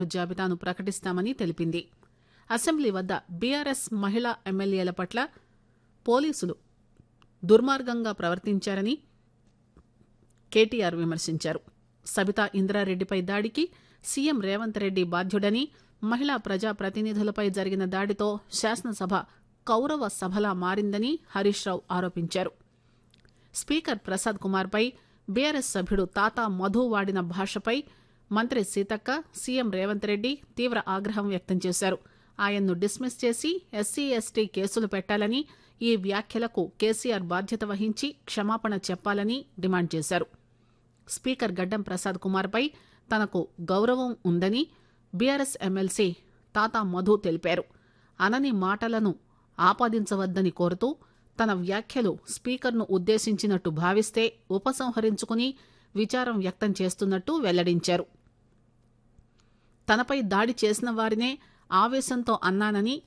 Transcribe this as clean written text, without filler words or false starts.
జాబితాను ప్రకటిస్తామని తెలిపింది. అసెంబ్లీ వద్ద బీఆర్ఎస్ మహిళా ఎమ్మెల్యేల పట్ల పోలీసులు దుర్మార్గంగా ప్రవర్తించారని కేటీఆర్ విమర్శించారు. సబితా ఇంద్రారెడ్డిపై దాడికి సీఎం రేవంత్ రెడ్డి బాధ్యుడని, మహిళా ప్రజాప్రతినిధులపై జరిగిన దాడితో శాసనసభ కౌరవ సభలా మారిందని హరీష్ రావు ఆరోపించారు. స్పీకర్ ప్రసాద్ కుమార్పై బీఆర్ఎస్ సభ్యుడు తాతా మధు వాడిన భాషపై మంత్రి సీతక్క, సీఎం రేవంత్ రెడ్డి తీవ్ర ఆగ్రహం వ్యక్తం చేశారు. ఆయన్ను డిస్మిస్ చేసి ఎస్సీ ఎస్టీ కేసులు పెట్టాలని, ఈ వ్యాఖ్యలకు కేసీఆర్ బాధ్యత వహించి క్షమాపణ చెప్పాలని డిమాండ్ చేశారు. స్పీకర్ గడ్డం ప్రసాద్ కుమార్పై తనకు గౌరవం ఉందని బీఆర్ఎస్ ఎమ్మెల్సీ తాతా మధు తెలిపారు. అనని మాటలను ఆపాదించవద్దని కోరుతూ తన వ్యాఖ్యలు స్పీకర్ను ఉద్దేశించినట్టు భావిస్తే ఉపసంహరించుకుని విచారం వ్యక్తం చేస్తున్నట్టు వెల్లడించారు. తనపై దాడి చేసిన వారినే ఆవేశంతో అన్నానని